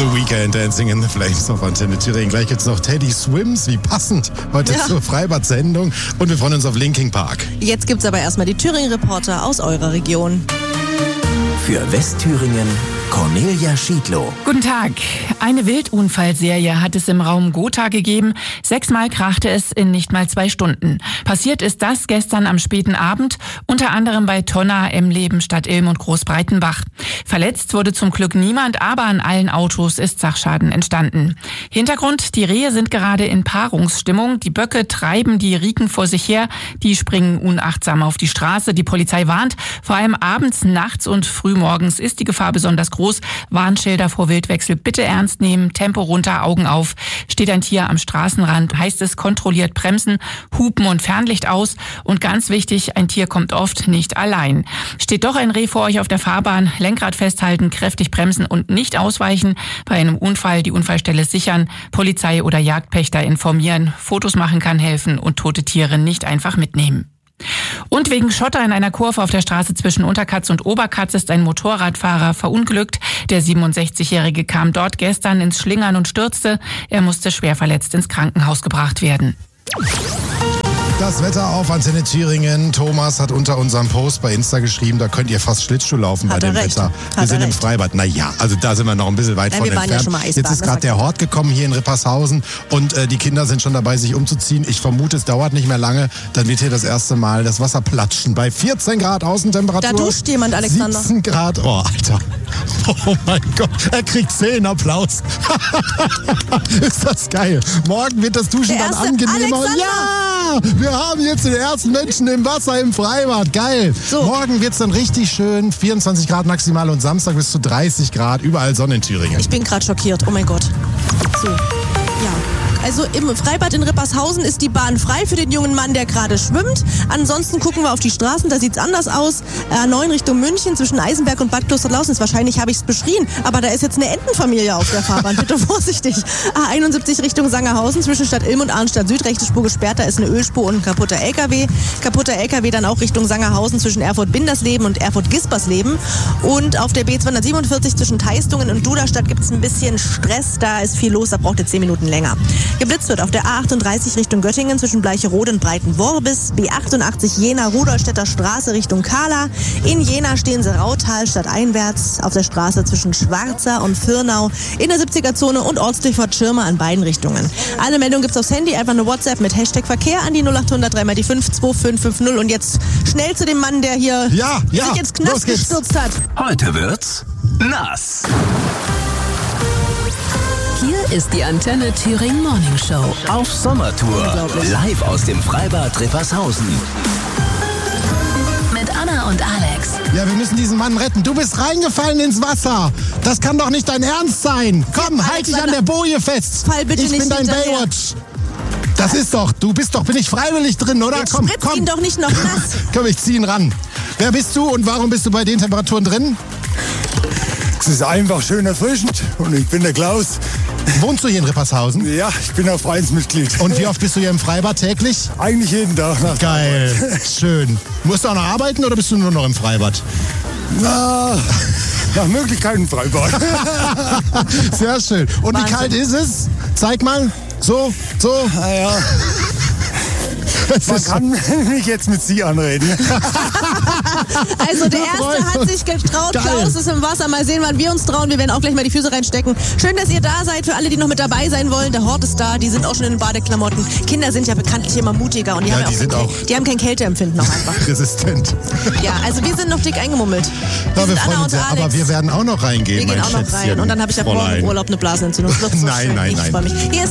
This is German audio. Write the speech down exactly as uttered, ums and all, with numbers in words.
The Weeknd, Dancing in the Flames auf Antenne Thüringen. Gleich gibt's noch Teddy Swims, wie passend, heute ja. zur Freibad-Sendung. Und wir freuen uns auf Linkin Park. Jetzt gibt's aber erstmal die Thüringen-Reporter aus eurer Region. Für Westthüringen Cornelia Schiedlow. Guten Tag. Eine Wildunfallserie hat es im Raum Gotha gegeben. Sechsmal krachte es in nicht mal zwei Stunden. Passiert ist das gestern am späten Abend, unter anderem bei Tonna, Emleben, Stadtilm und Großbreitenbach. Verletzt wurde zum Glück niemand, aber an allen Autos ist Sachschaden entstanden. Hintergrund: Die Rehe sind gerade in Paarungsstimmung. Die Böcke treiben die Rieken vor sich her. Die springen unachtsam auf die Straße. Die Polizei warnt, vor allem abends, nachts und frühmorgens ist die Gefahr besonders groß. Warnschilder vor Wildwechsel bitte ernst nehmen, Tempo runter, Augen auf. Steht ein Tier am Straßenrand, heißt es kontrolliert bremsen, Hupen und Fernlicht aus. Und ganz wichtig, ein Tier kommt oft nicht allein. Steht doch ein Reh vor euch auf der Fahrbahn, Lenkrad festhalten, kräftig bremsen und nicht ausweichen. Bei einem Unfall die Unfallstelle sichern, Polizei oder Jagdpächter informieren. Fotos machen kann helfen und tote Tiere nicht einfach mitnehmen. Und wegen Schotter in einer Kurve auf der Straße zwischen Unterkatz und Oberkatz ist ein Motorradfahrer verunglückt. Der siebenundsechzigjährige kam dort gestern ins Schlingern und stürzte. Er musste schwer verletzt ins Krankenhaus gebracht werden. Das Wetter auf Antenne Thüringen. Thomas hat unter unserem Post bei Insta geschrieben, da könnt ihr fast Schlittschuh laufen bei dem recht. Wetter. Wir Hat sind im recht. Freibad. Naja, also da sind wir noch ein bisschen weit Nein, von wir waren ja entfernt. schon mal Eisbaden, Jetzt ist das gerade war der klar. Hort gekommen hier in Rippershausen und äh, die Kinder sind schon dabei, sich umzuziehen. Ich vermute, es dauert nicht mehr lange. Dann wird hier das erste Mal das Wasser platschen. Bei vierzehn Grad Außentemperatur. Da duscht jemand, Alexander. siebzehn Grad. Oh, Alter. Oh mein Gott. Er kriegt zehn Applaus. Ist das geil. Morgen wird das Duschen Der dann erste angenehmer. Alexander. Ja! Wir haben jetzt den ersten Menschen im Wasser im Freibad. Geil. So. Morgen wird es dann richtig schön. vierundzwanzig Grad maximal und Samstag bis zu dreißig Grad. Überall Sonne in Thüringen. Ich bin gerade schockiert. Oh mein Gott. So, ja. Also im Freibad in Rippershausen ist die Bahn frei für den jungen Mann, der gerade schwimmt. Ansonsten gucken wir auf die Straßen, da sieht's anders aus. A neun Richtung München zwischen Eisenberg und Bad Klosterlausen. Wahrscheinlich habe ich es beschrien, aber da ist jetzt eine Entenfamilie auf der Fahrbahn. Bitte vorsichtig. A einundsiebzig Richtung Sangerhausen zwischen Stadtilm und Arnstadt Süd. Rechte Spur gesperrt, da ist eine Ölspur und ein kaputter L K W. Kaputter L K W dann auch Richtung Sangerhausen zwischen Erfurt-Bindersleben und Erfurt-Gispersleben. Und auf der B zweihundertsiebenundvierzig zwischen Theistungen und Duderstadt gibt es ein bisschen Stress. Da ist viel los, da braucht ihr zehn Minuten länger. Geblitzt wird auf der A achtunddreißig Richtung Göttingen zwischen Bleicherode und Breitenworbis, B achtundachtzig Jena Rudolstädter Straße Richtung Kahla. In Jena stehen sie Rautal stadteinwärts auf der Straße zwischen Schwarzer und Firnau, in der siebziger-Zone und Ortsdurchfahrt Schirmer an beiden Richtungen. Alle Meldungen gibt's aufs Handy, einfach eine WhatsApp mit Hashtag Verkehr an die null achthundert drei mal die fünf zwei fünf fünf null. Und jetzt schnell zu dem Mann, der hier Ja, ja, sich ins los Knast geht's. gestürzt hat. Heute wird's nass. Hier ist die Antenne Thüringen Morning Show. Auf Sommertour. Unglaublich. Live aus dem Freibad Rippershausen. Mit Anna und Alex. Ja, wir müssen diesen Mann retten. Du bist reingefallen ins Wasser. Das kann doch nicht dein Ernst sein. Komm, halt dich an der Boje fest. Fall bitte ich nicht bin dein hinterher. Baywatch. Das ist doch, du bist doch, bin ich freiwillig drin, oder? Jetzt komm, spritzt komm. ihn doch nicht noch nass. Komm, ich zieh ihn ran. Wer bist du und warum bist du bei den Temperaturen drin? Es ist einfach schön erfrischend und ich bin der Klaus. Wohnst du hier in Rippershausen? Ja, ich bin auch Vereinsmitglied. Und wie oft bist du hier im Freibad täglich? Eigentlich jeden Tag. Nach Geil, schön. Musst du auch noch arbeiten oder bist du nur noch im Freibad? Na, nach Möglichkeiten Freibad. Sehr schön. Und Wahnsinn. wie kalt ist es? Zeig mal. So, so. Naja, Das man ist kann mich jetzt mit Sie anreden. Also der Wir freuen Erste hat uns. sich getraut, Geil. Klaus ist im Wasser. Mal sehen, wann wir uns trauen. Wir werden auch gleich mal die Füße reinstecken. Schön, dass ihr da seid. Für alle, die noch mit dabei sein wollen, der Hort ist da. Die sind auch schon in den Badeklamotten. Kinder sind ja bekanntlich immer mutiger. Und die, Ja, haben, ja die auch sind kein, auch- die haben kein Kälteempfinden auch einfach. resistent. Ja, also wir sind noch dick eingemummelt. Ja, wir sind freuen Anna uns und sehr. Alex. Aber wir werden auch noch reingehen, Wir gehen mein auch noch Schätzchen. rein. Und dann habe ich ja morgen Fräulein. im Urlaub eine Blasenentzündung. Das wird so Nein, schön. nein, ich nein. freue mich. Hier ist